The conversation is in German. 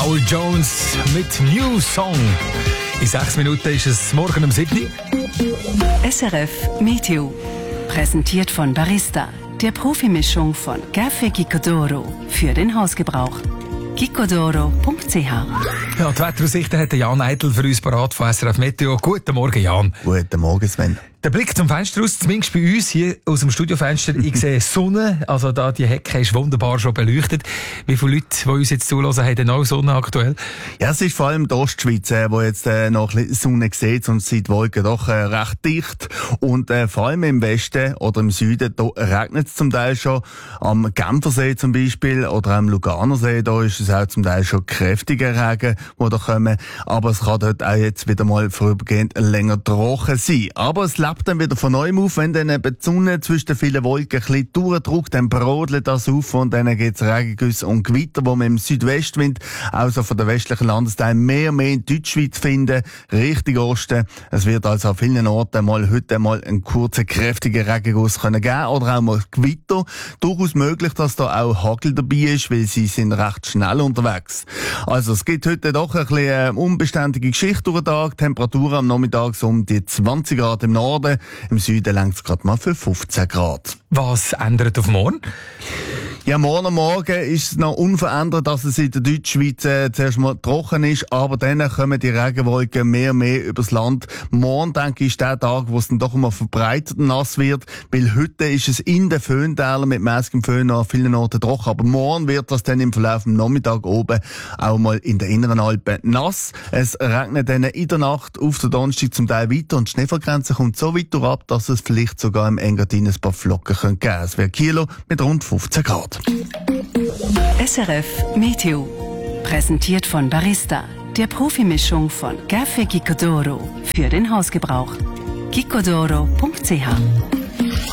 Paul Jones mit New Song. In 6 Minuten ist es morgen um 7 Uhr. SRF Meteo. Präsentiert von Barista, der Profimischung von Café Gicodoro für den Hausgebrauch. gicodoro.ch. Ja, die Wetteraussichten hat Jan Eitel für uns parat von SRF Meteo. Guten Morgen, Jan. Guten Morgen, Sven. Der Blick zum Fenster raus, zumindest bei uns hier aus dem Studiofenster, ich sehe Sonne, also da die Hecke ist wunderbar schon beleuchtet. Wie viele Leute, die uns jetzt zulassen, haben denn auch Sonne aktuell? Ja, es ist vor allem die Ostschweiz, wo jetzt noch ein bisschen Sonne sieht und sind die Wolken doch recht dicht. Und vor allem im Westen oder im Süden, da regnet es zum Teil schon. Am Genfersee zum Beispiel oder am Luganersee, da ist es auch zum Teil schon kräftiger Regen, die da kommen. Aber es kann dort auch jetzt wieder mal vorübergehend länger trocken sein. Aber es lebt dann wieder von neuem auf, wenn dann eben die Sonne zwischen den vielen Wolken ein bisschen durchdrückt, dann brodelt das auf und dann gibt es Regengüsse und Gewitter, die man im Südwestwind, also von der westlichen Landesteil, mehr in Deutschschweiz finden, Richtung Osten. Es wird also an vielen Orten heute mal einen kurzen, kräftigen Regenguss geben oder auch mal Gewitter. Durchaus möglich, dass da auch Hagel dabei ist, weil sie sind recht schnell unterwegs. Also es gibt heute doch ein bisschen unbeständige Geschichte durch den Tag. Temperaturen am Nachmittag so um die 20 Grad im Norden. Im Süden längt es gerade mal für 15 Grad. Was ändert auf morgen? Ja, morgen ist es noch unverändert, dass es in der Deutschschweiz zuerst mal trocken ist, aber dann kommen die Regenwolken mehr übers Land. Morgen, denke ich, ist der Tag, wo es dann doch mal verbreitet nass wird, weil heute ist es in den Föhntälern mit mäßigem Föhn an vielen Orten trocken, aber morgen wird das dann im Verlauf des Nachmittags oben auch mal in den inneren Alpen nass. Es regnet dann in der Nacht auf der Donnerstag zum Teil weiter und die Schneefallgrenze kommt so weit ab, dass es vielleicht sogar im Engadin ein paar Flocken geben könnte. Es wäre Kilo mit rund 15 Grad. SRF Meteo. Präsentiert von Barista, der Profimischung von Café Gicodoro für den Hausgebrauch. gicodoro.ch